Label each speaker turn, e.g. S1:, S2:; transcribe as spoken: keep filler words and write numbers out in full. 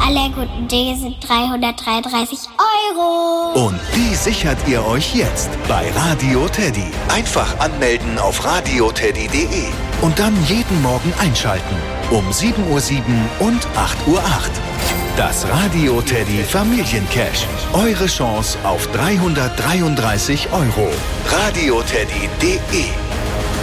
S1: aller guten Dinge sind dreihundertdreiunddreißig Euro.
S2: Und die sichert ihr euch jetzt bei Radio Teddy. Einfach anmelden auf radio teddy punkt de und dann jeden Morgen einschalten. Um sieben Uhr sieben und acht Uhr acht. Das Radio Teddy Familiencash. Eure Chance auf dreihundertdreiunddreißig Euro. radio teddy punkt de